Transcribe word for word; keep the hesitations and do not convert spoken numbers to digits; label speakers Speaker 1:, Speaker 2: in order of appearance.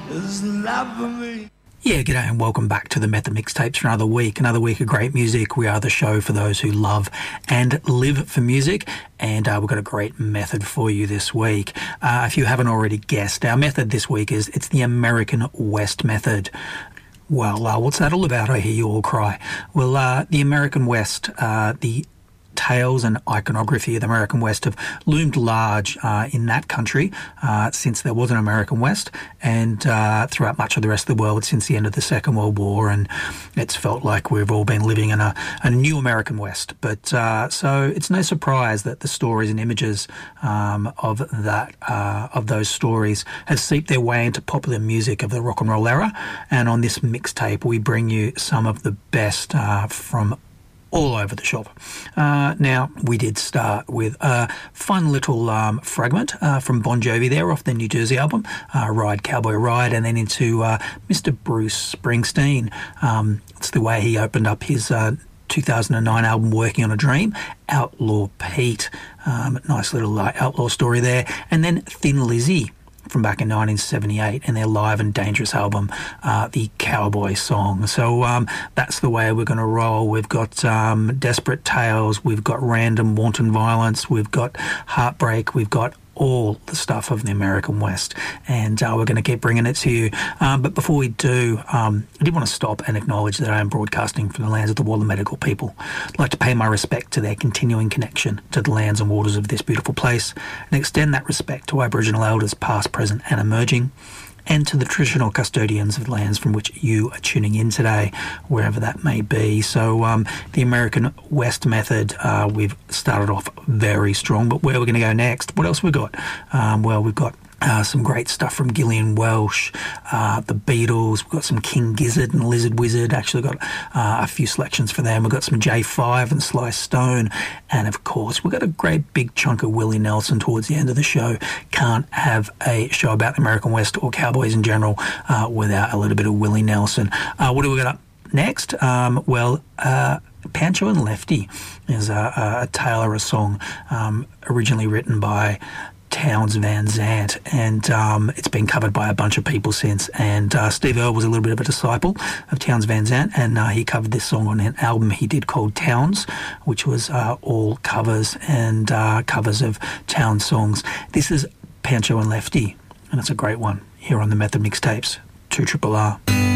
Speaker 1: There's love for me.
Speaker 2: Yeah, g'day and welcome back to the Method Mixtapes for another week. Another week of great music. We are the show for those who love and live for music, and uh, we've got a great method for you this week. Uh, if you haven't already guessed, our method this week is it's the American West method. Well, uh, what's that all about? I hear you all cry. Well, uh, the American West, uh, the tales and iconography of the American West have loomed large uh, in that country uh, since there was an American West, and uh, throughout much of the rest of the world since the end of the Second World War, and it's felt like we've all been living in a, a new American West. But uh, so it's no surprise that the stories and images um, of that uh, of those stories have seeped their way into popular music of the rock and roll era, and on this mixtape we bring you some of the best uh, from all over the shop. Uh, now, we did start with a fun little um, fragment uh, from Bon Jovi there off the New Jersey album, uh, Ride Cowboy Ride, and then into uh, Mister Bruce Springsteen. Um, it's the way he opened up his uh, two thousand nine album, Working on a Dream, Outlaw Pete. Um, nice little uh, outlaw story there. And then Thin Lizzy from back in nineteen seventy-eight and their live and dangerous album, uh, The Cowboy Song. So um, that's the way we're going to roll. We've got um, Desperate Tales, we've got Random Wanton Violence, we've got Heartbreak, we've got all the stuff of the American West, and uh, we're going to keep bringing it to you. Um, but before we do, um, I did want to stop and acknowledge that I am broadcasting from the lands of the Walla Medical people. I'd like to pay my respect to their continuing connection to the lands and waters of this beautiful place, and extend that respect to Aboriginal elders past, present and emerging, and to the traditional custodians of the lands from which you are tuning in today, wherever that may be. So um, the American West method, uh, we've started off very strong, but where we're going to go next? What else we got? Um, well, we've got Uh, some great stuff from Gillian Welsh, uh, the Beatles. We've got some King Gizzard and Lizard Wizard. Actually got uh, a few selections for them. We've got some J five and Sly Stone. And, of course, we've got a great big chunk of Willie Nelson towards the end of the show. Can't have a show about the American West or cowboys in general uh, without a little bit of Willie Nelson. Uh, what do we got up next? Um, well, uh, Pancho and Lefty is a, a tale or a song um, originally written by Townes Van Zandt, and um, it's been covered by a bunch of people since. And uh, Steve Earle was a little bit of a disciple of Townes Van Zandt, and uh, he covered this song on an album he did called Townes, which was uh, all covers and uh, covers of Townes songs. This is Pancho and Lefty, and it's a great one here on the Method Mixtapes, two Triple R.